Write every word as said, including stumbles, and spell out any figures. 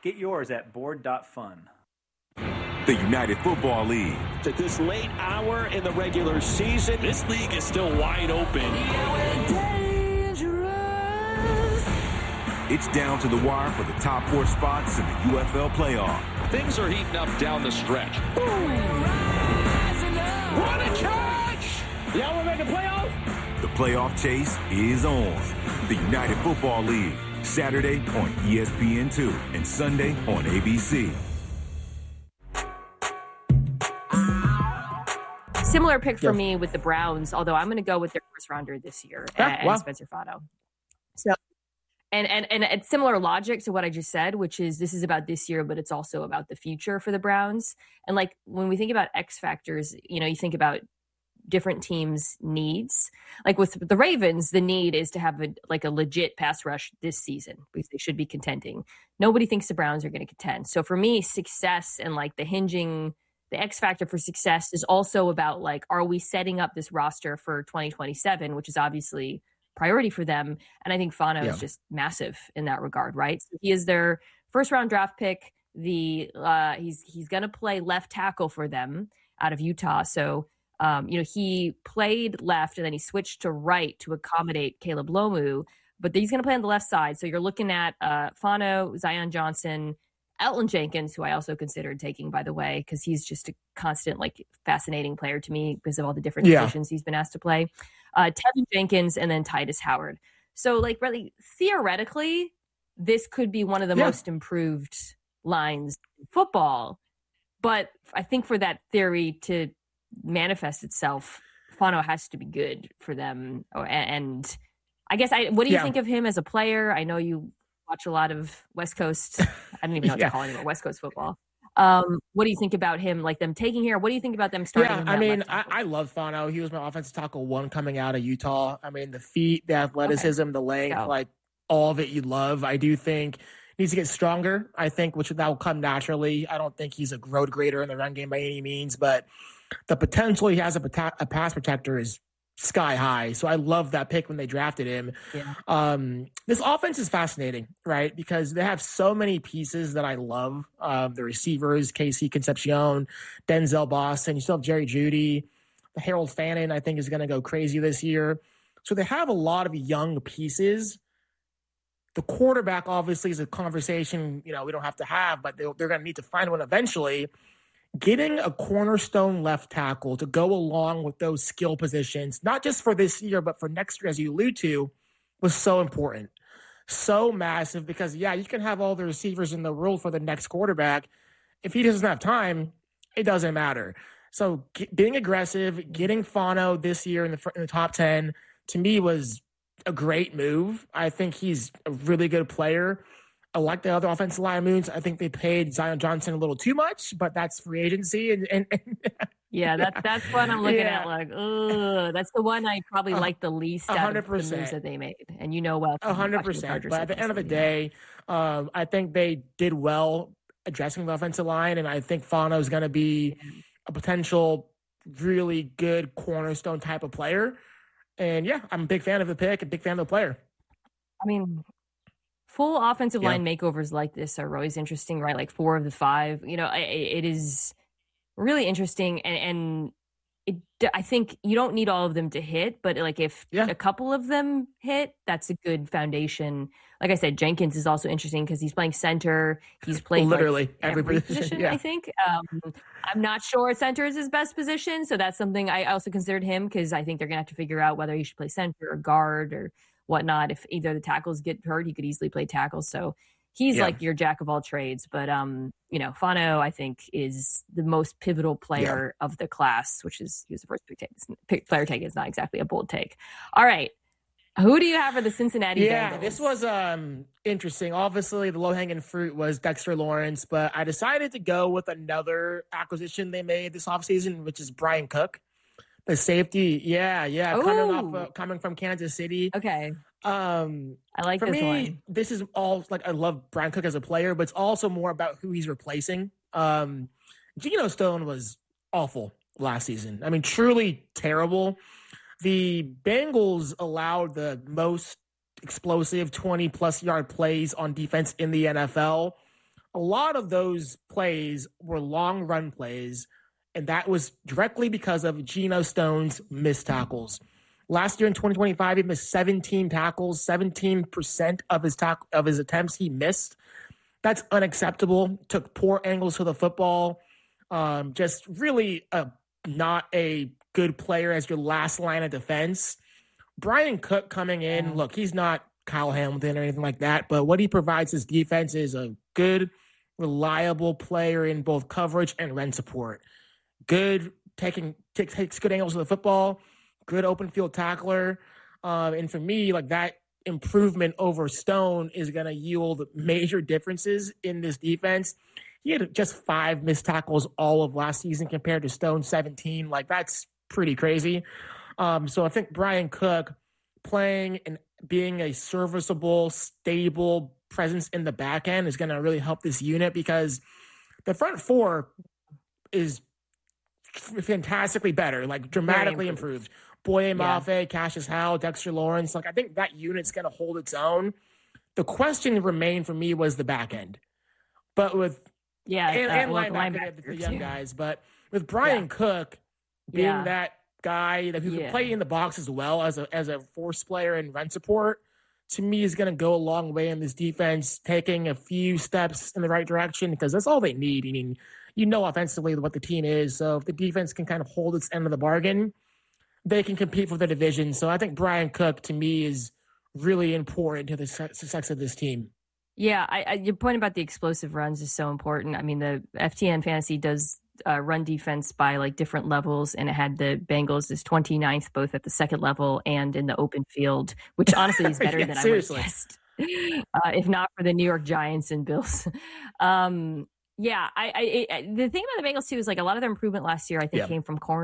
Get yours at board dot fun. The United Football League. At this late hour in the regular season, this league is still wide open. It's down to the wire for the top four spots in the U F L playoff. Things are heating up down the stretch. What a catch! Y'all want to make a playoff? The playoff chase is on. The United Football League, Saturday on E S P N two and Sunday on A B C. Similar pick for yeah. me with the Browns, although I'm going to go with their first rounder this year, yeah, and wow. Spencer Fano. So, and, and and it's similar logic to what I just said, which is this is about this year, but it's also about the future for the Browns. And like when we think about X factors, you know, you think about different teams' needs. Like with the Ravens, the need is to have a like a legit pass rush this season because they should be contending. Nobody thinks the Browns are going to contend. So for me, success and like the hinging. The X factor for success is also about like, are we setting up this roster for twenty twenty-seven, which is obviously priority for them. And I think Fano yeah. is just massive in that regard, right? So he is their first round draft pick. The uh, he's he's going to play left tackle for them out of Utah. So, um, you know, he played left and then he switched to right to accommodate Caleb Lomu, but he's going to play on the left side. So you're looking at uh, Fano, Zion Johnson, Elton Jenkins, who I also considered taking, by the way, because he's just a constant, like, fascinating player to me because of all the different yeah. positions he's been asked to play. Uh, Tevin Jenkins and then Titus Howard. So, like, really, theoretically, this could be one of the yeah. most improved lines in football. But I think for that theory to manifest itself, Fano has to be good for them. And I guess, I what do you yeah. think of him as a player? I know you watch a lot of West Coast. I don't even know what yeah. to call anymore. West Coast football. Um, what do you think about him? Like them taking here? What do you think about them starting? Yeah, I mean, I, I love Fano. He was my offensive tackle one coming out of Utah. I mean, the feet, the athleticism, okay. the length, yeah. like all of it you love. I do think he needs to get stronger. I think which that will come naturally. I don't think he's a road grader in the run game by any means, but the potential he has a, a pass protector is sky high. So I love that pick when they drafted him. Yeah. Um, this offense is fascinating, right? Because they have so many pieces that I love. Um, the receivers, Casey Concepcion, Denzel Boston. You still have Jerry Jeudy. Harold Fannin, I think, is going to go crazy this year. So they have a lot of young pieces. The quarterback, obviously, is a conversation, you know, we don't have to have, but they're, they're going to need to find one eventually. Getting a cornerstone left tackle to go along with those skill positions, not just for this year, but for next year, as you allude to, was so important. So massive because, yeah, you can have all the receivers in the world for the next quarterback. If he doesn't have time, it doesn't matter. So get, being aggressive, getting Fano this year in the, in the top ten, to me was a great move. I think he's a really good player. I like the other offensive line moves. I think they paid Zion Johnson a little too much, but that's free agency. And, and, and yeah, that's that's what I'm looking yeah. at. Like, ugh, that's the one I probably uh, like the least out one hundred percent. Of the moves that they made. And you know well, a hundred percent. But at the end of the day, um, I think they did well addressing the offensive line, and I think Fano is going to be a potential really good cornerstone type of player. And yeah, I'm a big fan of the pick, a big fan of the player. I mean. Full offensive yeah. line makeovers like this are always interesting, right? Like four of the five, you know, it, it is really interesting. And, and it, I think you don't need all of them to hit, but like if yeah. a couple of them hit, that's a good foundation. Like I said, Jenkins is also interesting because he's playing center. He's playing literally like every, every position, position, yeah. I think. Um, I'm not sure center is his best position. So that's something I also considered him because I think they're going to have to figure out whether he should play center or guard or whatnot. If either the tackles get hurt, he could easily play tackles. So he's yeah. like your jack of all trades. But, um, you know, Fano, I think, is the most pivotal player yeah. of the class, which is he was the first pick, take, pick player take. It's not exactly a bold take. All right. Who do you have for the Cincinnati yeah, Bengals? This was um, interesting. Obviously, the low-hanging fruit was Dexter Lawrence, but I decided to go with another acquisition they made this offseason, which is Brian Cook. The safety, yeah, yeah, coming off, uh, coming from Kansas City. Okay, um, I like for this me, one. This is all like I love Brian Cook as a player, but it's also more about who he's replacing. Um, Geno Stone was awful last season. I mean, truly terrible. The Bengals allowed the most explosive twenty plus yard plays on defense in the N F L. a lot of those plays were long run plays, and that was directly because of Geno Stone's missed tackles. Last year in twenty twenty-five, he missed seventeen tackles, seventeen percent of his tack- of his attempts he missed. That's unacceptable. Took poor angles to the football. Um, just really a, not a good player as your last line of defense. Brian Cook coming in, yeah. look, he's not Kyle Hamilton or anything like that, but what he provides his defense is a good, reliable player in both coverage and run support. Good, taking takes, takes good angles to the football, good open field tackler. Um, and for me, like that improvement over Stone is going to yield major differences in this defense. He had just five missed tackles all of last season compared to Stone seventeen. Like that's pretty crazy. Um, so I think Brian Cook playing and being a serviceable, stable presence in the back end is going to really help this unit because the front four is fantastically better, like dramatically improved. Boye Mafe, yeah. Cassius Howell, Dexter Lawrence. Like I think that unit's going to hold its own. The question that remained for me was the back end. But with yeah, and, uh, and well, linebacker, the, the young guys, but with Brian yeah. Cook being yeah. that guy that who yeah. can play in the box as well as a as a force player and run support, to me is going to go a long way in this defense, taking a few steps in the right direction because that's all they need. I mean, you know offensively what the team is, so if the defense can kind of hold its end of the bargain, they can compete for the division. So I think Brian Cook, to me, is really important to the success of this team. Yeah, I, I, your point about the explosive runs is so important. I mean, the F T N Fantasy does uh, run defense by like different levels, and it had the Bengals as twenty-ninth, both at the second level and in the open field, which honestly is better yeah, than seriously. I would guessed, uh, if not for the New York Giants and Bills. Um, yeah, I, I, I the thing about the Bengals too is like a lot of their improvement last year, I think, yeah. came from corner.